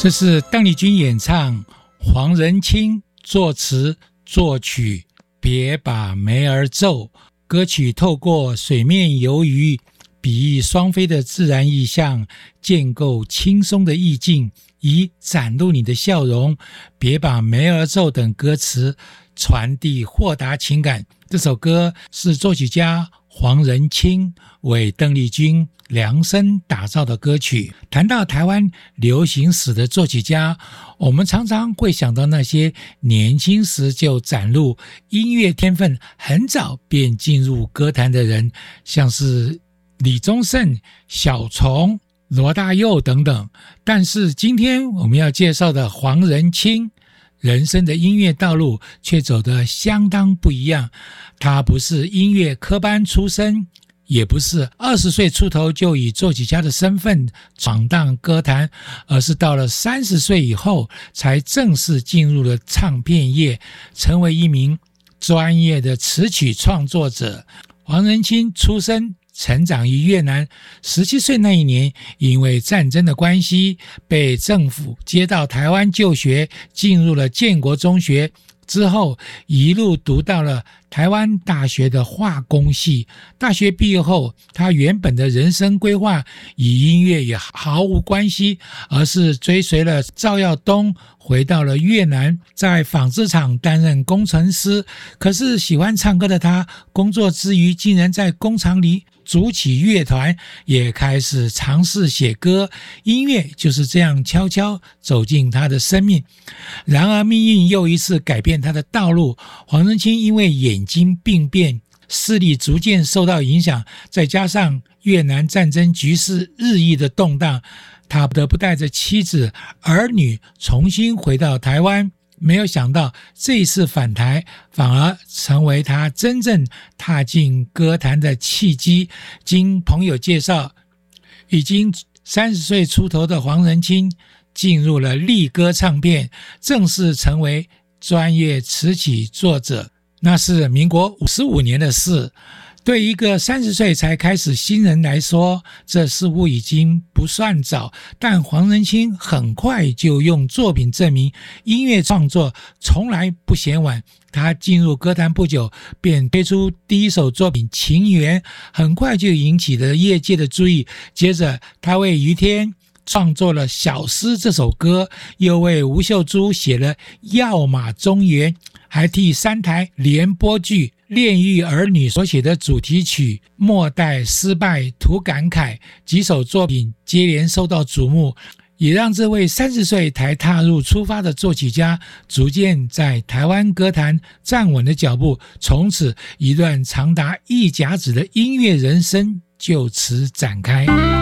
这是邓丽君演唱，黄仁清作词作曲，别把梅儿皱。歌曲透过水面游鱼，比喻双飞的自然意象，建构轻松的意境，以展露你的笑容，别把梅儿皱等歌词传递豁达情感。这首歌是作曲家黄仁清为邓丽君量身打造的歌曲。谈到台湾流行史的作曲家，我们常常会想到那些年轻时就展露音乐天分，很早便进入歌坛的人，像是李宗盛、小虫、罗大佑等等。但是今天我们要介绍的黄仁清，人生的音乐道路却走得相当不一样。他不是音乐科班出身，也不是20岁出头就以作曲家的身份闯荡歌坛，而是到了30岁以后才正式进入了唱片业，成为一名专业的词曲创作者。黄仁清出生成长于越南，17岁那一年因为战争的关系被政府接到台湾就学，进入了建国中学，之后一路读到了台湾大学的化工系。大学毕业后，他原本的人生规划与音乐也毫无关系，而是追随了赵耀东回到了越南，在纺织厂担任工程师。可是喜欢唱歌的他，工作之余竟然在工厂里组起乐团，也开始尝试写歌。音乐就是这样悄悄走进他的生命。然而命运又一次改变他的道路。黄仁清因为眼睛病变，视力逐渐受到影响，再加上越南战争局势日益的动荡，他不得不带着妻子儿女重新回到台湾。没有想到这一次返台反而成为他真正踏进歌坛的契机。经朋友介绍，已经30岁出头的黄仁清进入了力歌唱片，正式成为专业词曲作者。那是民国55年的事。对一个30岁才开始新人来说，这似乎已经不算早，但黄仁清很快就用作品证明音乐创作从来不嫌晚。他进入歌坛不久，便推出第一首作品《情缘》，很快就引起了业界的注意。接着他为于天创作了《小诗》这首歌，又为吴秀珠写了《要马中原》，还替3台联播剧《炼狱儿女》所写的主题曲《莫待失败图感慨》，几首作品接连受到瞩目，也让这位30岁才踏入出发的作曲家逐渐在台湾歌坛站稳了脚步。从此一段长达1甲子的音乐人生就此展开。